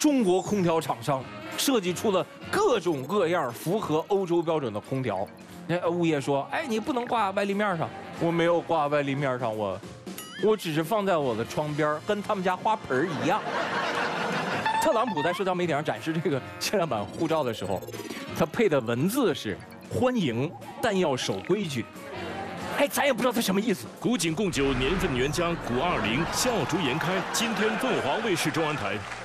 中国空调厂商设计出了各种各样符合欧洲标准的空调。物业说：“哎，你不能挂外立面上。”我没有挂外立面上，我只是放在我的窗边，跟他们家花盆一样。特朗普在社交媒体上展示这个限量版护照的时候，他配的文字是“欢迎，但要守规矩”。哎，咱也不知道他什么意思。 古井贡酒年份原浆古20，笑逐颜开。今天凤凰卫视中文台。